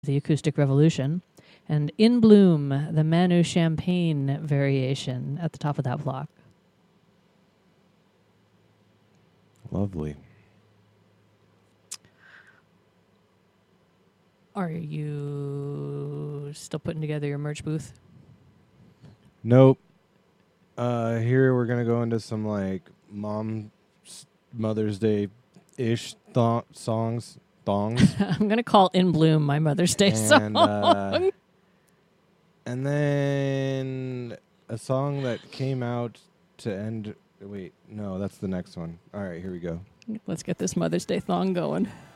the Acoustic Revolution, and In Bloom, the Manu Champagne variation at the top of that block. Lovely. Are you still putting together your merch booth? Nope. Here we're gonna go into some like Mother's Day ish songs. Thongs. I'm going to call In Bloom my Mother's Day song. And then a song that came out to end. Wait, no, that's the next one. All right, here we go. Let's get this Mother's Day thong going.